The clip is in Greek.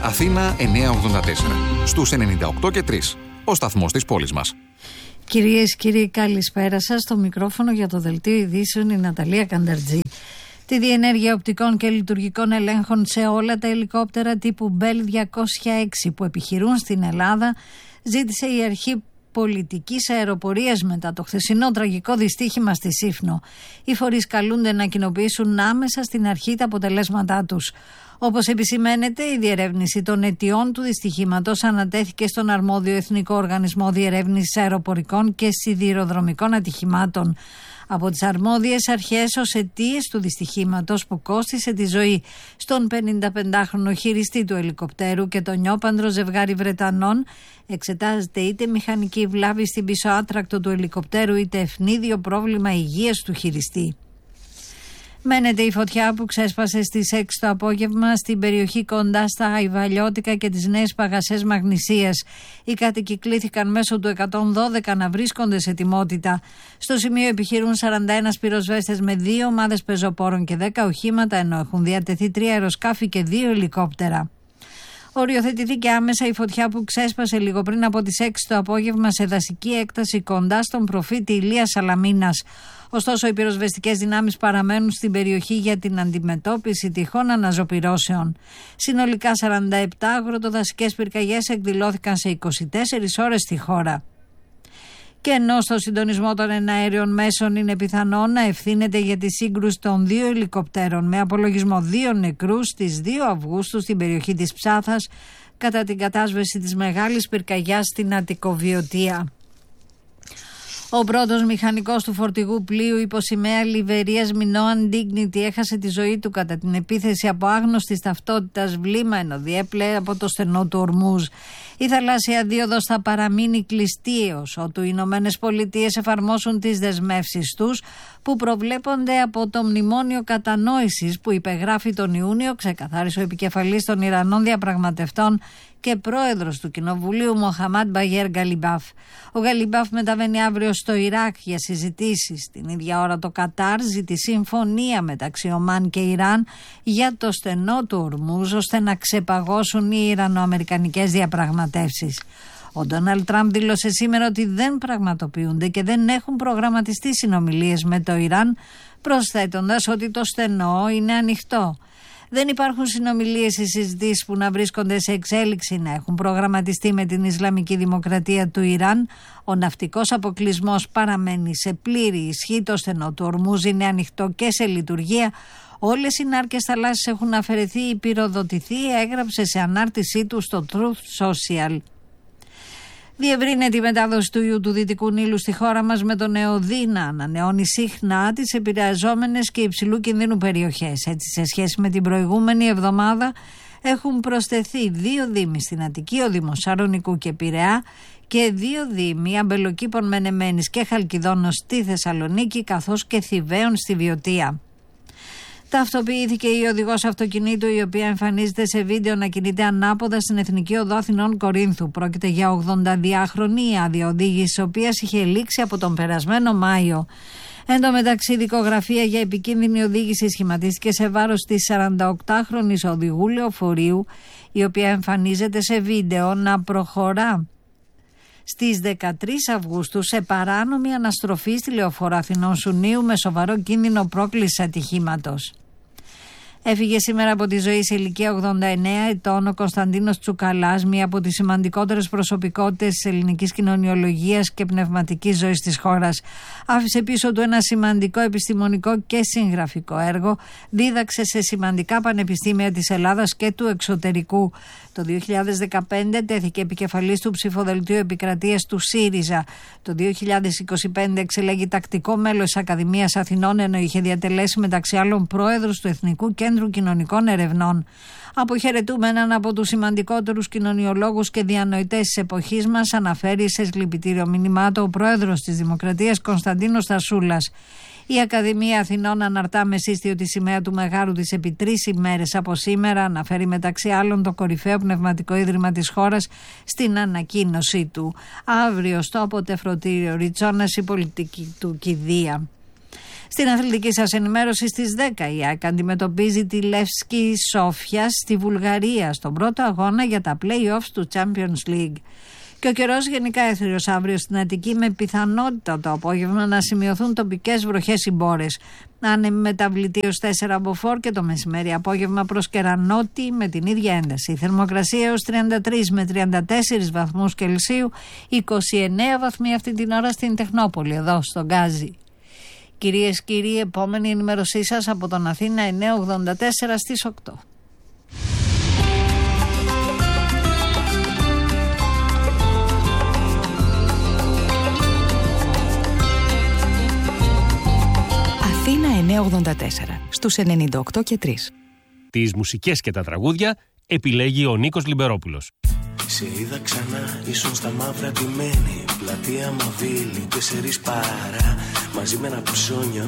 Αθήνα 984. Στους 98 και 3. Ο σταθμός της πόλης μας. Κυρίες και κύριοι, καλησπέρα σας. Στο μικρόφωνο για το Δελτίο Ειδήσεων η Ναταλία Κανταρτζή. Τη διενέργεια οπτικών και λειτουργικών ελέγχων σε όλα τα ελικόπτερα τύπου Bell 206 που επιχειρούν στην Ελλάδα ζήτησε η Αρχή Πολιτικής Αεροπορίας μετά το χθεσινό τραγικό δυστύχημα στη Σύφνο. Οι φορείς καλούνται να κοινοποιήσουν άμεσα στην αρχή τα αποτελέσματά τους. Όπως επισημαίνεται, η διερεύνηση των αιτιών του δυστυχήματος ανατέθηκε στον αρμόδιο Εθνικό Οργανισμό Διερεύνησης Αεροπορικών και Σιδηροδρομικών Ατυχημάτων. Από τις αρμόδιες αρχές ως αιτίες του δυστυχήματος που κόστισε τη ζωή στον 55χρονο χειριστή του ελικοπτέρου και το νιόπαντρο ζευγάρι Βρετανών εξετάζεται είτε μηχανική βλάβη στην πίσω άτρακτο του ελικοπτέρου είτε ευνίδιο πρόβλημα υγείας του χειριστή. Μένεται η φωτιά που ξέσπασε στις 6 το απόγευμα στην περιοχή κοντά στα Αϊβαλιώτικα και τις Νέες Παγασές Μαγνησίας. Οι κάτοικοι κλήθηκαν μέσω του 112 να βρίσκονται σε ετοιμότητα. Στο σημείο επιχειρούν 41 πυροσβέστες με 2 ομάδες πεζοπόρων και 10 οχήματα, ενώ έχουν διατεθεί 3 αεροσκάφη και 2 ελικόπτερα. Οριοθετηθήκε άμεσα η φωτιά που ξέσπασε λίγο πριν από τις 6 το απόγευμα σε δασική έκταση κοντά στον προφήτη Ηλία Σαλαμίνας. Ωστόσο, οι πυροσβεστικές δυνάμεις παραμένουν στην περιοχή για την αντιμετώπιση τυχόν αναζωπυρώσεων. Συνολικά 47 αγροτοδασικές πυρκαγιές εκδηλώθηκαν σε 24 ώρες στη χώρα. Και ενώ στο συντονισμό των εναέριων μέσων είναι πιθανό να ευθύνεται για τη σύγκρουση των 2 ελικοπτέρων με απολογισμό 2 νεκρούς στις 2 Αυγούστου στην περιοχή της Ψάθας κατά την κατάσβεση της μεγάλης πυρκαγιάς στην Αττικοβιωτία. Ο πρώτος μηχανικός του φορτηγού πλοίου υπό σημαία Λιβερίας Minoan Dignity έχασε τη ζωή του κατά την επίθεση από άγνωστης ταυτότητας βλήμα ενώ διέπλε από το στενό του Ορμούζ. Η θαλάσσια δίωδος θα παραμείνει κλειστή έως ότου οι Ηνωμένες Πολιτείες εφαρμόσουν τις δεσμεύσεις τους που προβλέπονται από το Μνημόνιο Κατανόησης που υπεγράφει τον Ιούνιο, ξεκαθάρισε ο επικεφαλής των Ιρανών διαπραγματευτών και πρόεδρος του Κοινοβουλίου Μοχαμάντ Μπαγέρ Γκαλιμπάφ. Ο Γκαλιμπάφ μεταβαίνει αύριο στο Ιράκ για συζητήσεις. Την ίδια ώρα το Κατάρ ζητεί συμφωνία μεταξύ Ομάν και Ιράν για το στενό του Ορμούζ ώστε να ξεπαγώσουν οι Ιρανο-αμερικανικές διαπραγματεύσεις. Ο Ντόναλντ Τραμπ δήλωσε σήμερα ότι δεν πραγματοποιούνται και δεν έχουν προγραμματιστεί συνομιλίες με το Ιράν, προσθέτοντας ότι το στενό είναι ανοιχτό. Δεν υπάρχουν συνομιλίες ή συζητήσεις που να βρίσκονται σε εξέλιξη να έχουν προγραμματιστεί με την Ισλαμική Δημοκρατία του Ιράν. Ο ναυτικός αποκλεισμός παραμένει σε πλήρη ισχύ. Το στενό του Ορμούζ είναι ανοιχτό και σε λειτουργία. Όλες οι νάρκες θαλάσσης έχουν αφαιρεθεί ή πυροδοτηθεί, έγραψε σε ανάρτησή του στο Truth Social. Διευρύνεται η μετάδοση του ιού του Δυτικού Νείλου στη χώρα μας με το νεοδύ να ανανεώνει συχνά τις επηρεαζόμενες και υψηλού κινδύνου περιοχές. Έτσι, σε σχέση με την προηγούμενη εβδομάδα έχουν προσθεθεί 2 δήμοι στην Αττική, ο Δήμος Σαρονικού και Πειραιά, και 2 δήμοι Αμπελοκήπων Μενεμένης και Χαλκιδόνος στη Θεσσαλονίκη, καθώς και Θηβαίων στη Βιωτία. Ταυτοποιήθηκε η οδηγός αυτοκινήτου η οποία εμφανίζεται σε βίντεο να κινείται ανάποδα στην Εθνική Οδό Αθηνών Κορίνθου. Πρόκειται για 82χρονη άδεια οδήγησης, η οποία είχε λήξει από τον περασμένο Μάιο. Εν τω μεταξύ, δικογραφία για επικίνδυνη οδήγηση σχηματίστηκε σε βάρος της 48χρονης οδηγού λεωφορείου, η οποία εμφανίζεται σε βίντεο να προχωρά στις 13 Αυγούστου σε παράνομη αναστροφή στη λεωφόρο Αθηνών Σουνίου με σοβαρό κίνδυνο πρόκλησης ατυχήματος. Έφυγε σήμερα από τη ζωή σε ηλικία 89 ετών ο Κωνσταντίνος Τσουκαλάς, μία από τις σημαντικότερες προσωπικότητες της ελληνικής κοινωνιολογίας και πνευματικής ζωής της χώρας. Άφησε πίσω του ένα σημαντικό επιστημονικό και συγγραφικό έργο, δίδαξε σε σημαντικά πανεπιστήμια της Ελλάδας και του εξωτερικού. Το 2015 τέθηκε επικεφαλής του ψηφοδελτίου επικρατείας του ΣΥΡΙΖΑ. Το 2025 εξελέγει τακτικό μέλος της Ακαδημίας Αθηνών, ενώ είχε διατελέσει μεταξύ άλλων πρόεδρος του Εθνικού Κέντρου Κοινωνικών Ερευνών. Αποχαιρετούμε έναν από τους σημαντικότερους κοινωνιολόγους και διανοητές της εποχής μας, αναφέρει σε συλληπιτήριο μήνυμά του ο πρόεδρος της Δημοκρατίας Κωνσταντίνος Στασούλας. Η Ακαδημία Αθηνών αναρτά με σύστιο τη σημαία του Μεγάρου της επί 3 ημέρες από σήμερα, αναφέρει μεταξύ άλλων το κορυφαίο πνευματικό ίδρυμα της χώρας στην ανακοίνωσή του. Αύριο στο αποτεφρωτήριο Ριτσόνας η πολιτική του κηδεία. Στην αθλητική σας ενημέρωση στις 10 η ΑΕΚ αντιμετωπίζει τη Λεύσκη Σόφια στη Βουλγαρία στον πρώτο αγώνα για τα play-offs του Champions League. Και ο καιρός γενικά έθριος αύριο στην Αττική, με πιθανότητα το απόγευμα να σημειωθούν τοπικές βροχές ή μπόρες. Άνεμη μεταβλητή ως 4 από φορ και το μεσημέρι απόγευμα προς κερανότη με την ίδια ένταση. Η θερμοκρασία έως 33 με 34 βαθμούς Κελσίου, 29 βαθμοί αυτή την ώρα στην Τεχνόπολη, εδώ στον Γκάζι. Κυρίες και κύριοι, επόμενη ενημέρωσή σας από τον Αθήνα 984 στις 8. Αθήνα 984 στους 98 και 3. Τις μουσικές και τα τραγούδια επιλέγει ο Νίκος Λιμπερόπουλος. Σε είδα ξανά, ήσουν στα μαύρα ντυμένη, πλατεία Μαβίλη, 4 παρά, μαζί με ένα ψώνιο